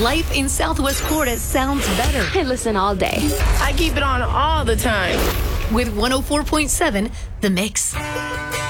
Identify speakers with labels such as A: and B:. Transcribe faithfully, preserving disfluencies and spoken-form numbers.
A: Life in Southwest Florida sounds better.
B: I listen all day.
C: I keep it on all the time.
A: With one oh four point seven, The Mix.